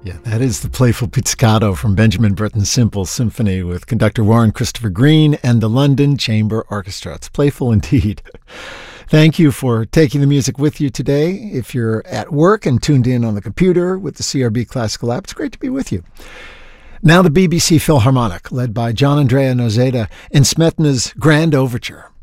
Yeah, that is the Playful Pizzicato from Benjamin Britten's Simple Symphony with conductor Warren Christopher Green and the London Chamber Orchestra. It's playful indeed. Thank you for taking the music with you today. If you're at work and tuned in on the computer with the CRB Classical app, it's great to be with you. Now the BBC Philharmonic, led by John Andrea Nozeda in Smetana's Grand Overture.